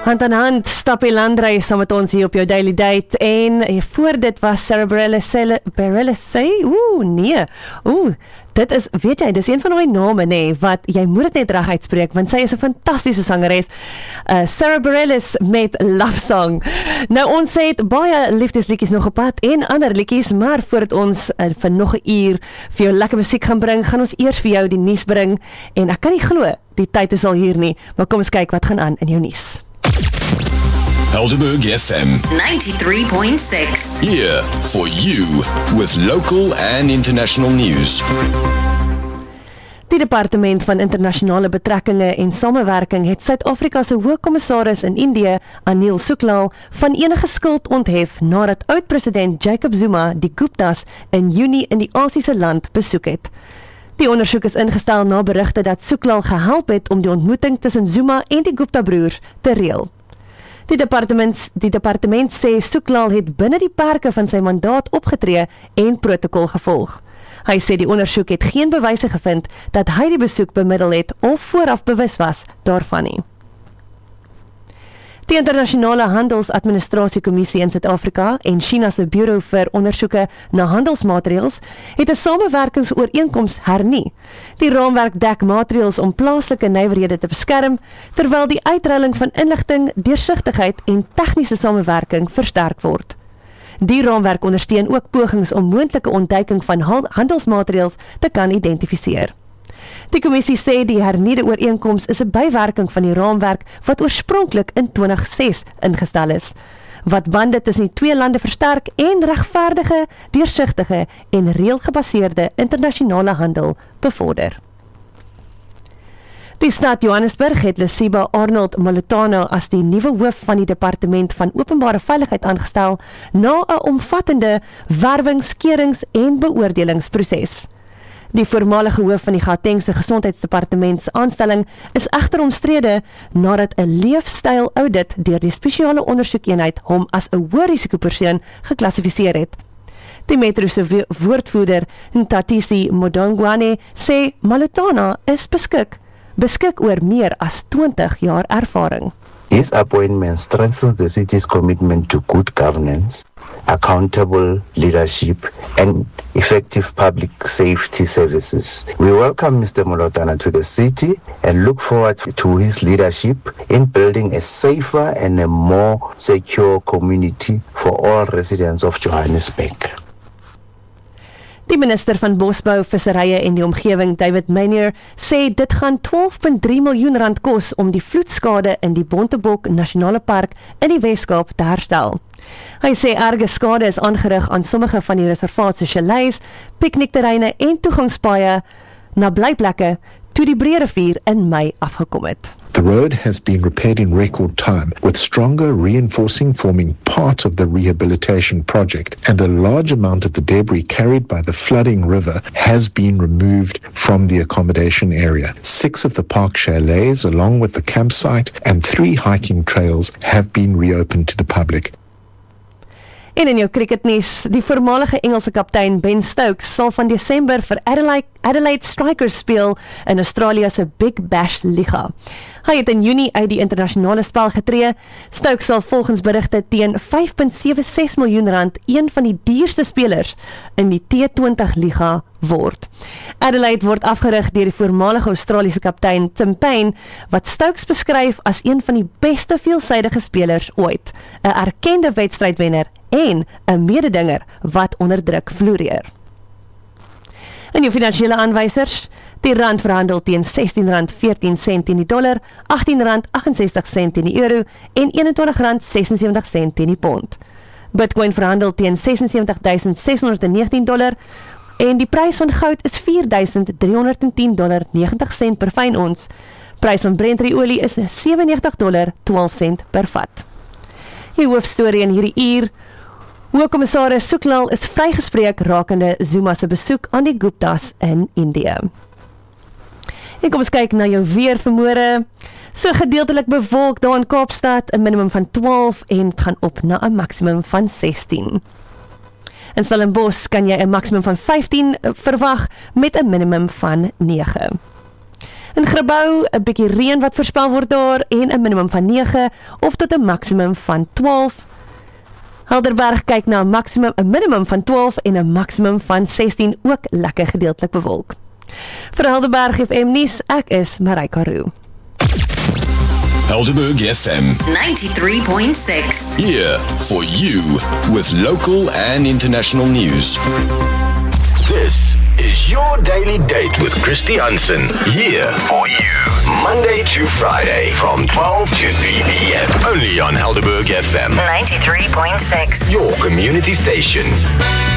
Hand aan hand stap die landreis saam met ons hier op jou Daily Date en voor dit was Sarah Bareilles, dit is, weet jy, dis een van die name, wat jy moet dit net reg uitspreek, want sy is 'n fantastiese sangeres. Sarah Bareilles met Love Song. Nou ons het baie liefdesliedjies nog op pad en ander liedjies, maar voordat ons vir nog 'n uur vir jou lekker musiek gaan bring, gaan ons eers vir jou die nuus bring en ek kan nie glo, die tyd is al hier nie, maar kom ons kyk wat gaan aan in jou nuus. Helderberg FM 93.6. here for you with local and international news. Die Departement van Internasionale Betrekkinge en Samewerking het Suid-Afrika se Hoogkommissaris in Indië, Anil Suklal, van enige skuld onthef nadat oud-president Jacob Zuma die Guptas in Junie in die Asiese land besoek het. Die ondersoek is ingestel na berigte dat Suklal gehelp het om die ontmoeting tussen Zuma en die Gupta-broers te reël. Die departement sê Suklal het binne die perke van sy mandaat opgetree en protokol gevolg. Hy sê die ondersoek het geen bewyse gevind dat hy die besoek bemiddel het of vooraf bewus was daarvan nie. Die Internasionale Handelsadministratiekommissie in Suid-Afrika en China se Bureau vir Ondersoeke na Handelsmaatreëls het 'n samewerkingsooreenkoms hernie. Die raamwerk dek maatreëls om plaaslike nywerhede te beskerm, terwyl die uitruiling van inligting, deursigtigheid en tegniese samewerking versterk word. Die raamwerk ondersteun ook pogings om moontlike ontduiking van handelsmaatreëls te kan identifiseer. Die kommissie sê die hernieude ooreenkoms is 'n bywerking van die raamwerk wat oorspronklik in 2006 ingestel is, wat bande tussen die twee lande versterk en regverdige, deursigtige en reëlgebaseerde internasionale handel bevorder. Die stad Johannesburg het Lesiba Arnold Molotano as die nuwe hoof van die Departement van Openbare Veiligheid aangestel na 'n omvattende werwings-, kerings- en beoordelingsproses. Die voormalige hoof van die Gautengse Gesondheidsdepartement se aanstelling is egter omstrede nadat 'n leefstyl-audit deur die spesiale ondersoekeenheid hom as 'n hoë-risikopersoon geklassifiseer het. Die Metro se woordvoerder, Ntatisi Modongwane, sê Molotano is beskik oor meer as 20 jaar ervaring. His appointment strengthens the city's commitment to good governance, accountable leadership, and effective public safety services. We welcome Mr. Molotano to the city and look forward to his leadership in building a safer and a more secure community for all residents of Johannesburg. Die minister van Bosbou, Visserye en die Omgewing, David Meyer, sê dit gaan 12,3 miljoen rand kos om die vloedskade in die Bontebok Nasionale Park in die Weskaap te herstel. Hy sê erge skade is aangerig aan sommige van die reservaat se chalets, piknikterreine en toegangspaaie na blyplekke toe die Breerivier in Mei afgekom het. The road has been repaired in record time, with stronger reinforcing forming part of the rehabilitation project, and a large amount of the debris carried by the flooding river has been removed from the accommodation area. 6 of the park chalets, along with the campsite, and 3 hiking trails have been reopened to the public. En in jou cricketnuus, die voormalige Engelse kaptein Ben Stokes sal van Desember vir Adelaide Strikers speel in Australië se Big Bash Liga. Hy het in Junie uit die internasionale spel getree. Stokes sal volgens berigte teen 5,76 miljoen rand een van die duurste spelers in die T20 Liga word. Adelaide word afgerig deur die voormalige Australiese kaptein Tim Paine, wat Stokes beskryf as een van die beste veelsidige spelers ooit, 'n erkende wedstrydwenner en 'n mededinger wat onder druk floreer. In jou finansiële aanwysers, die rand verhandel teen R16.14 teen die dollar, R18.68 teen die euro en R21.76 teen die pond. Bitcoin verhandel teen $76,619 en die prys van goud is $4,310.90 per fyn ons. Prys van Brent-olie is $97.12 per vat. Die hoofstorie in hierdie uur: Hoogkommissaris Suklal is vrygespreek rakende Zuma se besoek aan die Guptas in Indië. En kom ons kyk na jou weer vanmôre. So gedeeltelik bewolk daar in Kaapstad, 'n minimum van 12 en het gaan op na 'n maksimum van 16. In Stellenbosch kan jy 'n maksimum van 15 verwag met 'n minimum van 9. In Grabouw 'n bietjie reën wat voorspel word daar en 'n minimum van 9 of tot 'n maksimum van 12. Helderberg kyk na 'n minimum van 12 en 'n maksimum van 16, ook lekker gedeeltelik bewolk. Vir Helderberg FM nuus, ek is Marika Roo. Helderberg FM 93.6. here for you with local and international news. This is your daily date with Christy Hansen, here for you, Monday to Friday from 12 to 3 p.m. Only on Helderberg FM 93.6. your community station.